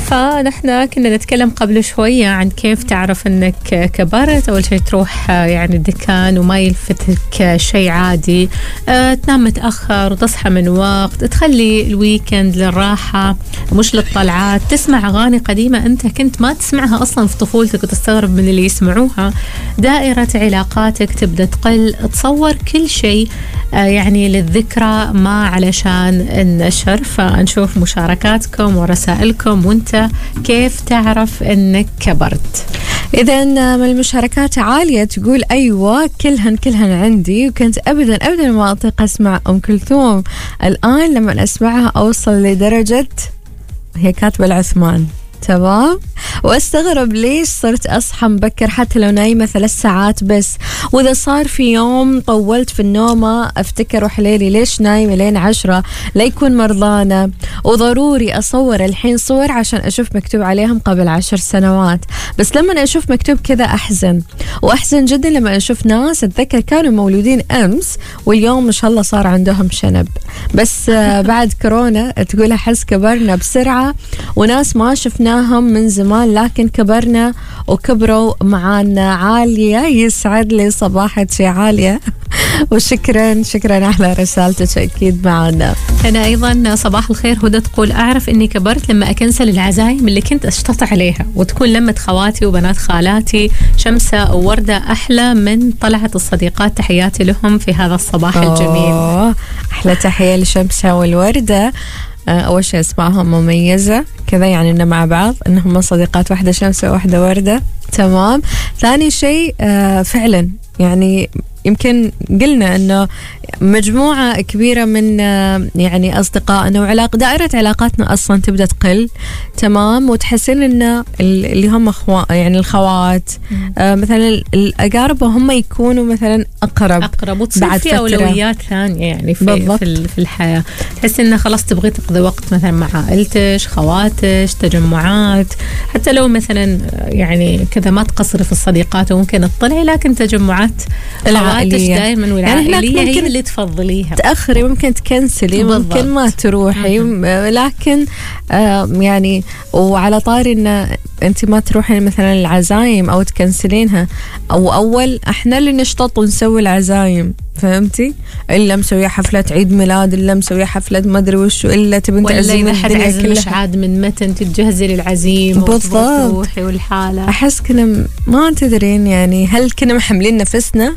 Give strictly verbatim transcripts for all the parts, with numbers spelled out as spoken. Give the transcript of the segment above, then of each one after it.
فنحن كنا نتكلم قبل شوية عن كيف تعرف أنك كبرت. أول شيء تروح يعني الدكان وما يلفتك شيء عادي، أه تنام متأخر وتصحى من وقت، تخلي الويكند للراحة مش للطلعات، تسمع أغاني قديمة أنت كنت ما تسمعها أصلا في طفولتك وتستغرب من اللي يسمعوها. دائرة علاقاتك تبدأ تقل، تصور كل شيء أه يعني للذكرى ما علشان النشر. فنشوف مشاركاتكم ورسائلكم، وانت كيف تعرف انك كبرت؟ إذا من المشاركات عالية تقول أيوة كلهن كلهن عندي، وكنت أبدا أبدا ما أطيق أسمع أم كلثوم. الآن لما أسمعها أوصل لدرجة هي كاتبة العثمان، تمام، واستغرب ليش صرت أصحى مبكر حتى لو نايمة ثلاث ساعات بس. وإذا صار في يوم طولت في النومة أفتكر وحليلي ليش نايمة لين عشرة، لا يكون مرضانة. وضروري أصور الحين صور عشان أشوف مكتوب عليهم قبل عشر سنوات، بس لما أشوف مكتوب كذا أحزن، وأحزن جدا لما أشوف ناس أتذكر كانوا مولودين أمس واليوم ما شاء الله صار عندهم شنب. بس بعد كورونا تقول أحس كبرنا بسرعة، وناس ما شفناهم من زمان لكن كبرنا وكبروا معانا. عالية يسعد لي صباحك يا عالية، وشكرا شكرا على رسالتك أكيد معنا. أنا أيضا صباح الخير. هدى تقول أعرف إني كبرت لما أكنسل العزايم اللي كنت أشتط عليها، وتكون لمة خواتي وبنات خالاتي شمسة ووردة أحلى من طلعت الصديقات. تحياتي لهم في هذا الصباح الجميل. أحلى تحية لشمسة والوردة. أول شيء اسمعهم مميزة كذا، يعني إنه مع بعض إنهم صديقات، واحدة شمسة وواحدة وردة، تمام. ثاني شيء فعلا يعني يمكن قلنا أنه مجموعة كبيرة من يعني أصدقائنا وعلاق دائرة علاقاتنا أصلا تبدأ تقل، تمام، وتحسين أنه اللي هم أخوة يعني الخوات آه مثلا الأقارب هم يكونوا مثلا أقرب أقرب وتصير في أولويات ثانية يعني في, في, في الحياة. تحس أنه خلاص تبغي تقضي وقت مثلا مع عائلتش، خواتش، تجمعات، حتى لو مثلا يعني كذا ما تقصري في الصديقات وممكن تطلعي، لكن تجمعات العائلية دائما والعائلية يعني هي اللي تفضليها. تأخري ممكن تكنسلي، بالضبط. ممكن ما تروحي، لكن آه يعني وعلى طاري إن أنت ما تروحين مثلا العزايم أو تكنسلينها، أو أول إحنا اللي نشطط ونسوي العزايم، فهمتي؟ إلا مسوية حفلة عيد ميلاد، إلا مسوية حفلة ما أدري وشو، إلا تبين تعزمين الدنيا كلها، مش عاد من متن تتجهزي للعزيم وتروحي والحالة. أحس كنا ما تدرين يعني هل كنا محملين نفسنا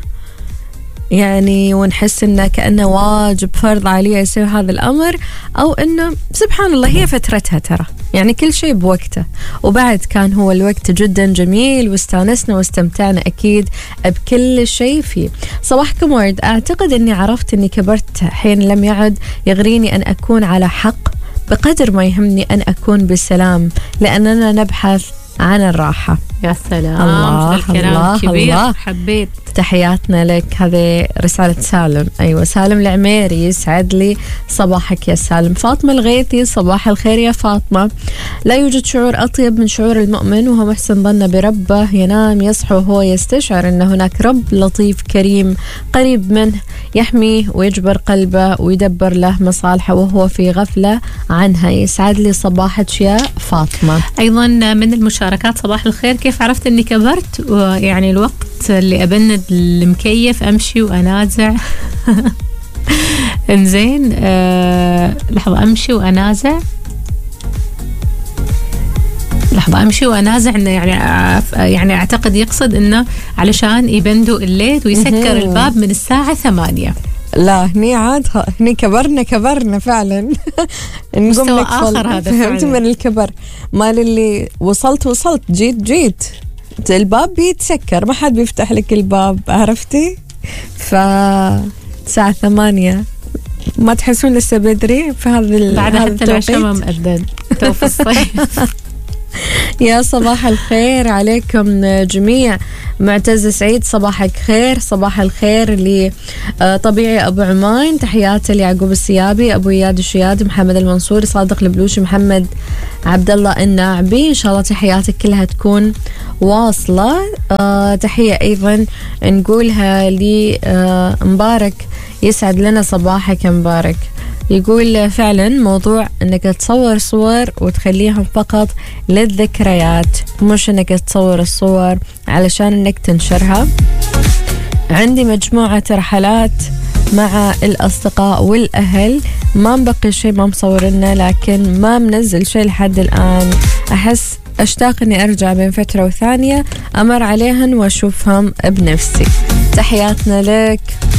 يعني ونحس إنه كأنه واجب فرض عليه يسوي هذا الأمر، أو إنه سبحان الله هي فترتها، ترى يعني كل شيء بوقته. وبعد كان هو الوقت جدا جميل واستانسنا واستمتعنا أكيد بكل شيء فيه. صباحكم ورد. أعتقد أني عرفت أني كبرت حين لم يعد يغريني أن أكون على حق بقدر ما يهمني أن أكون بسلام، لأننا نبحث عن الراحة. يا سلام، الله الله كبير. الله. حبيت. تحياتنا لك. هذه رسالة سالم، أيوة سالم العميري، يسعد لي صباحك يا سالم. فاطمة الغيثي، صباح الخير يا فاطمة. لا يوجد شعور أطيب من شعور المؤمن وهو محسن ظن بربه، ينام يصحو وهو يستشعر أن هناك رب لطيف كريم قريب منه يحميه ويجبر قلبه ويدبر له مصالحه وهو في غفلة عنها. يسعد لي صباحك يا فاطمة. أيضا من المشاركات صباح الخير. كيف عرفت أني كبرت؟ ويعني الوقت اللي أبند المكيف أمشي وأنازع إنزين أه لحظة أمشي وأنازع لحظة أمشي وأنازع إنه يعني يعني أعتقد يقصد إنه علشان يبندوا الليل ويسكر الباب من الساعة ثمانية. لا هني عاد هني كبرنا كبرنا فعلا. مستوى آخر هذا، فهمت من الكبر مال اللي وصلت وصلت جيت جيت الباب بيتسكر، ما حد بيفتح لك الباب، عرفتي؟ فالساعة ثمانية ما تحسون لسه بدري في هذا بعد حتى العشاء ما مأذن تو في الصيف. يا صباح الخير عليكم جميع. معتز سعيد صباحك خير. صباح الخير لطبيعي أبو عمان، تحياتي ليعقوب السيابي، أبو إياد الشيادي، محمد المنصوري، صادق البلوشي، محمد عبد الله الناعبي. إن شاء الله تحياتك كلها تكون واصلة. أه تحية أيضا نقولها لمبارك، يسعد لنا صباحك مبارك. يقول فعلا موضوع انك تصور صور وتخليهم فقط للذكريات، مش انك تصور الصور علشان انك تنشرها. عندي مجموعة رحلات مع الأصدقاء والأهل، ما مبقي شيء ما مصورنا، لكن ما منزل شيء لحد الآن. أحس أشتاق أني أرجع بين فترة وثانية أمر عليهن وأشوفهم بنفسي. تحياتنا لك.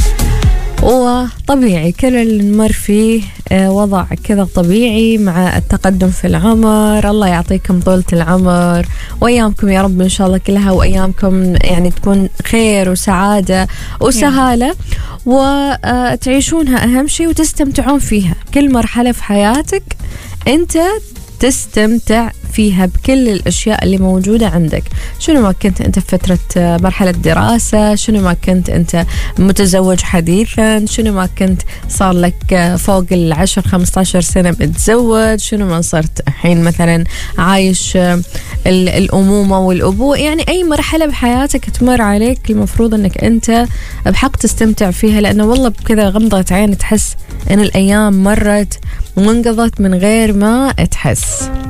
وطبيعي كل اللي نمر فيه وضع كذا طبيعي مع التقدم في العمر. الله يعطيكم طولة العمر وأيامكم يا رب إن شاء الله كلها، وأيامكم يعني تكون خير وسعادة وسهالة وتعيشونها أهم شيء وتستمتعون فيها. كل مرحلة في حياتك أنت تستمتع فيها بكل الأشياء اللي موجودة عندك. شنو ما كنت أنت في فترة مرحلة دراسة، شنو ما كنت أنت متزوج حديثا، شنو ما كنت صار لك فوق العشر خمسة عشر سنة متزوج، شنو ما صرت الحين مثلا عايش الأمومة والأبوة. يعني أي مرحلة بحياتك تمر عليك المفروض أنك أنت بحق تستمتع فيها، لأنه والله بكذا غمضة عين تحس أن الأيام مرت وانقضت من غير ما تحس.